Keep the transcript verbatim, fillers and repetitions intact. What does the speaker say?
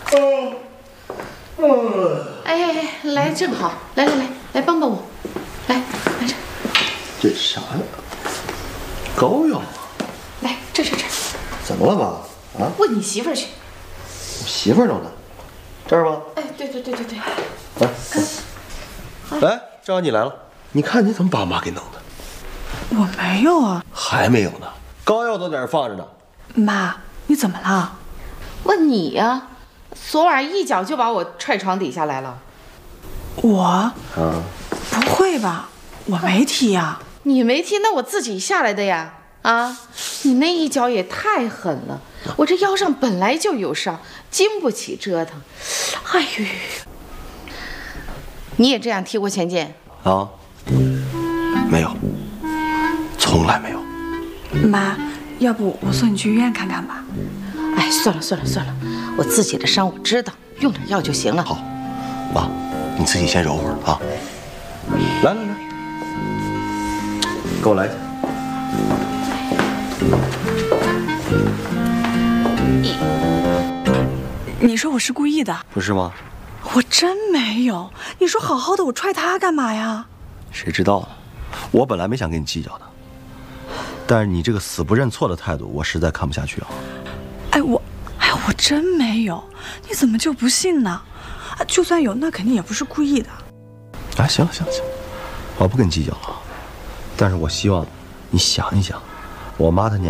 哦，哦，哎哎哎，来正好，来来来来帮帮我，来来这。 这啥呀？膏药啊？ 来这这这。 怎么了妈？啊？ 问你媳妇儿去。 我媳妇儿弄的，这儿吗？ 哎，对对对对对。 来，嗯、来，正好你来了，你看你怎么把妈给弄的？ 我没有啊。 还没有呢，膏药都在这儿放着呢。 妈，你怎么了？ 问你呀、啊，昨晚一脚就把我踹床底下来了。 我？ 啊？ 不会吧？我没踢呀。 你没踢，那我自己下来的呀。啊，你那一脚也太狠了，我这腰上本来就有伤，经不起折腾。哎呦，你也这样踢过前剑？ 啊？没有，从来没有。 妈，要不我送你去医院看看吧？ 哎，算了算了算了，我自己的伤我知道，用点药就行了。 好，妈，你自己先揉会儿啊。来来来，给我来一下。 你说我是故意的？ 不是吗？ 我真没有。你说好好的，我踹他干嘛呀？ 谁知道呢？我本来没想跟你计较的，但是你这个死不认错的态度，我实在看不下去啊！ 哎我，哎我真没有，你怎么就不信呢？啊，就算有，那肯定也不是故意的。 哎，行了行了行了，我不跟你计较了，但是我希望你想一想，我妈她年。